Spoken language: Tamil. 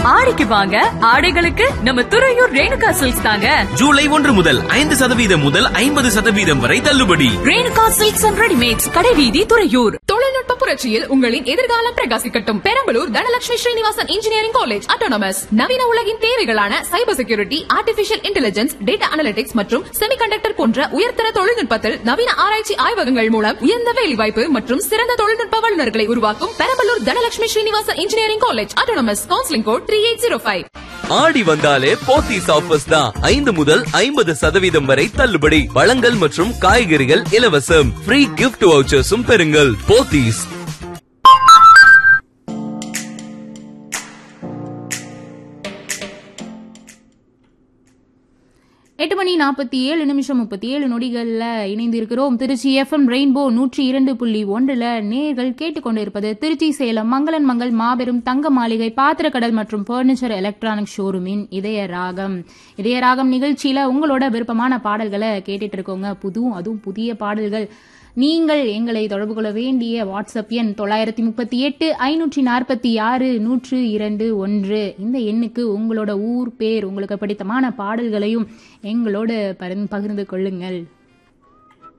ஆடிக்கு வாங்க, ஆடைகளுக்கு நம்ம துறையூர் ரேணுகா சில்க்ஸ் தாங்க. ஜூலை 1 முதல் 5% முதல் 50% வரை தள்ளுபடி. ரேணுகா சில்க்ஸ் அண்ட் ரெடிமேட்ஸ், கடைவீதி, துறையூர். தொழில்நுட்ப புரட்சியில் உங்களின் எதிர்காலம் பிரகாசிக்கட்டும். Perambalur Dhanalakshmi Srinivasan engineering college autonomous நவீன உலகின் தேவைகளான cyber security, artificial intelligence, data analytics மற்றும் செமிகண்டக்டர் போன்ற உயர்தர தொழில்நுட்பத்தில் நவீன ஆராய்ச்சி ஆய்வகங்கள் மூலம் உயர்ந்த வேலைவாய்ப்பு மற்றும் சிறந்த தொழில்நுட்ப வல்லுநர்களை உருவாக்கும் Perambalur Dhanalakshmi Srinivasan engineering college autonomous. Counselling code 3805. ஆடி வந்தாலே போத்தீஸ் ஆஃபர்ஸ் தான். 5 முதல் 50% வரை தள்ளுபடி. பழங்கள் மற்றும் காய்கறிகள் இலவசம். ஃப்ரீ கிஃப்ட் வவுச்சர்ஸும் பெறுங்கள். போத்தீஸ். எட்டு மணி 47 நிமிஷம் 37 நொடிகள்ல இணைந்திருக்கிறோம். திருச்சி FM ரெயின்போ 102.1 நேர்கள் கேட்டுக்கொண்டிருப்பது திருச்சி சேலம் மங்களன் மங்கள் மாபெரும் தங்க மாளிகை பாத்திரக்கடல் மற்றும் பர்னிச்சர் எலக்ட்ரானிக் ஷோரூமின் இதய ராகம் நிகழ்ச்சியில உங்களோட விருப்பமான பாடல்களை கேட்டுட்டு இருக்கோங்க. அதுவும் புதிய பாடல்கள். நீங்கள் எங்களை தொடர்பு கொள்ள வேண்டிய வாட்ஸ்அப் எண் 938 546 102 இந்த எண்ணுக்கு உங்களோட ஊர் பேர், உங்களுக்கு பிடித்தமான பாடல்களையும் எங்களோடு பகிர்ந்து கொள்ளுங்கள்.